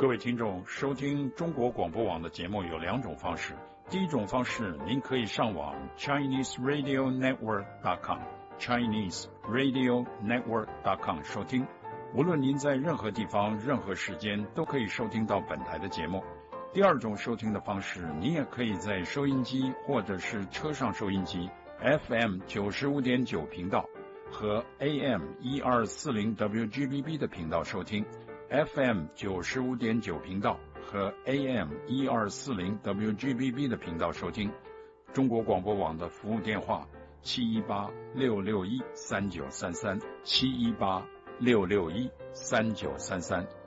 各位听众，收听中国广播网的节目有两种方式。第一种方式，您可以上网 ChineseRadioNetwork.com 收听。无论您在任何地方、任何时间，都可以收听到本台的节目。第二种收听的方式，您也可以在收音机或者是车上收音机 FM 95.9频道和 AM 1240 WGBB 的频道收听。FM 95.9频道和 AM 1240 WGBB 的频道收听。中国广播网的服务电话718-661-3933 718-661-3933。